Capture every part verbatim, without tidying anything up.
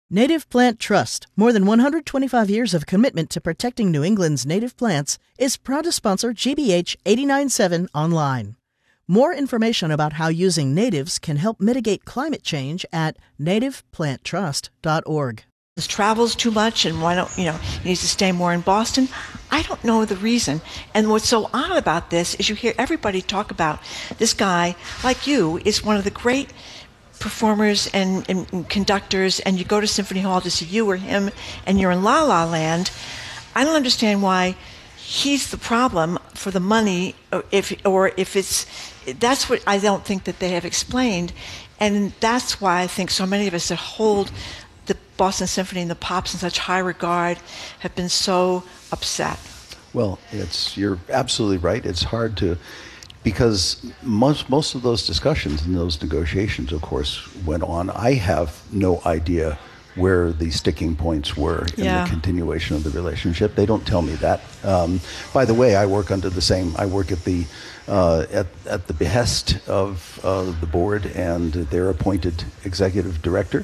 Native Plant Trust, more than one hundred twenty-five years of commitment to protecting New England's native plants, is proud to sponsor G B H eight nine seven online. More information about how using natives can help mitigate climate change at native plant trust dot org. Travels too much and why don't, you know, he needs to stay more in Boston. I don't know the reason. And what's so odd about this is you hear everybody talk about this guy, like you, is one of the great performers and, and, and conductors, and you go to Symphony Hall to see you or him, and you're in La La Land. I don't understand why he's the problem for the money, or if or if it's that's what I don't think that they have explained, and that's why I think so many of us that hold the Boston Symphony and the Pops in such high regard have been so upset. Well, it's you're absolutely right. It's hard to. Because most most of those discussions and those negotiations, of course, went on. I have no idea where the sticking points were in yeah. the continuation of the relationship. They don't tell me that. Um, by the way, I work under the same. I work at the uh, at at the behest of uh, the board and their appointed executive director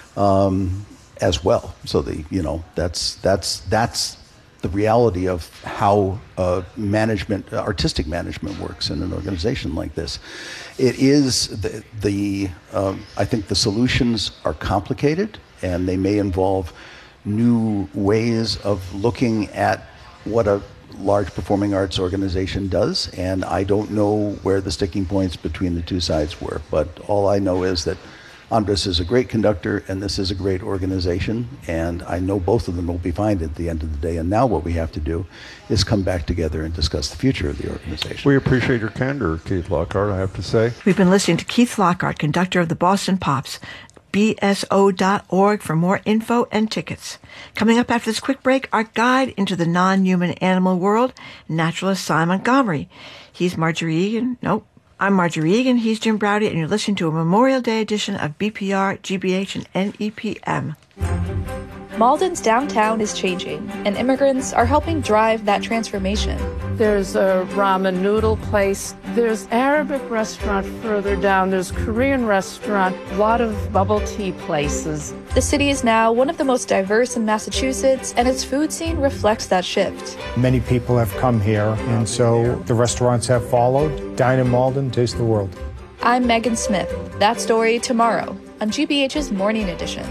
um, as well. So the you know that's that's that's. the reality of how uh, management, uh, artistic management works in an organization like this. It is the, the um, I think the solutions are complicated and they may involve new ways of looking at what a large performing arts organization does. And I don't know where the sticking points between the two sides were, but all I know is that Andras is a great conductor, and this is a great organization, and I know both of them will be fine at the end of the day. And now what we have to do is come back together and discuss the future of the organization. We appreciate your candor, Keith Lockhart, I have to say. We've been listening to Keith Lockhart, conductor of the Boston Pops. B S O dot org for more info and tickets. Coming up after this quick break, our guide into the non-human animal world, naturalist Cy Montgomery. He's Marjorie Egan. Nope. I'm Marjorie Egan, he's Jim Braude, and you're listening to a Memorial Day edition of B P R, G B H, and N E P M. Malden's downtown is changing, and immigrants are helping drive that transformation. There's a ramen noodle place. There's Arabic restaurant further down. There's Korean restaurant. A lot of bubble tea places. The city is now one of the most diverse in Massachusetts, and its food scene reflects that shift. Many people have come here, and so the restaurants have followed. Dine in Malden, taste the world. I'm Megan Smith. That story tomorrow on G B H's Morning Edition.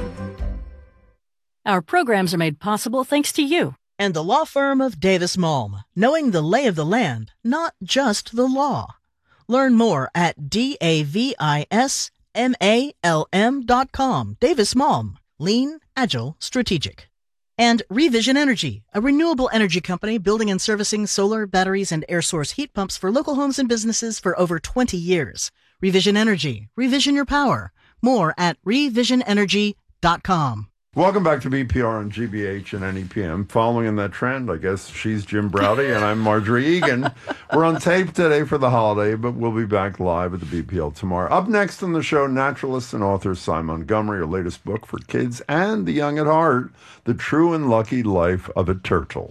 Our programs are made possible thanks to you. And the law firm of Davis Malm, knowing the lay of the land, not just the law. Learn more at D A V I S M A L M dot com. Davis Malm. Lean, agile, strategic. And Revision Energy, a renewable energy company building and servicing solar, batteries, and air source heat pumps for local homes and businesses for over twenty years. Revision Energy. Revision your power. More at revision energy dot com. Welcome back to B P R on G B H and N E P M. Following in that trend, I guess she's Jim Braude and I'm Marjorie Egan. We're on tape today for the holiday, but we'll be back live at the B P L tomorrow. Up next on the show, naturalist and author Cy Montgomery, her latest book for kids and the young at heart, The True and Lucky Life of a Turtle.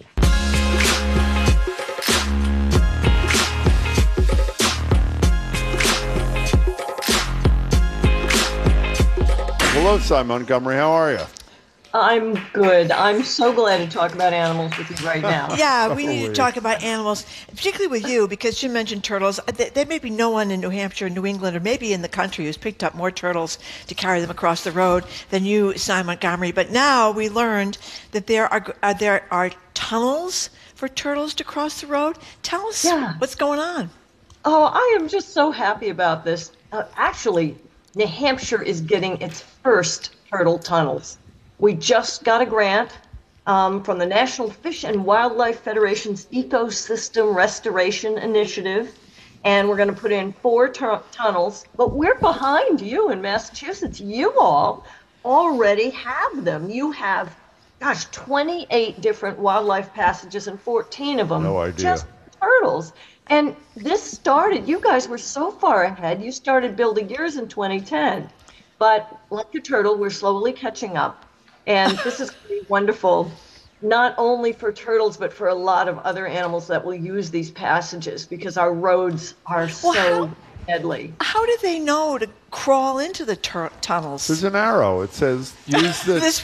Hello, Cy Montgomery. How are you? I'm good. I'm so glad to talk about animals with you right now. Yeah, we need to talk about animals, particularly with you, because you mentioned turtles. There may be no one in New Hampshire, New England, or maybe in the country who's picked up more turtles to carry them across the road than you, Cy Montgomery. But now we learned that there are uh, there are tunnels for turtles to cross the road. Tell us yeah. what's going on. Oh, I am just so happy about this. Uh, actually, New Hampshire is getting its first turtle tunnels. We just got a grant um, from the National Fish and Wildlife Federation's Ecosystem Restoration Initiative, and we're going to put in four tu- tunnels. But we're behind you in Massachusetts. You all already have them. You have, gosh, twenty-eight different wildlife passages and fourteen of them no idea. just turtles. And this started, you guys were so far ahead. You started building yours in twenty ten. But like a turtle, we're slowly catching up. And this is going to be wonderful, not only for turtles, but for a lot of other animals that will use these passages because our roads are well, so how, deadly. How do they know to crawl into the tur- tunnels? There's an arrow. It says use the this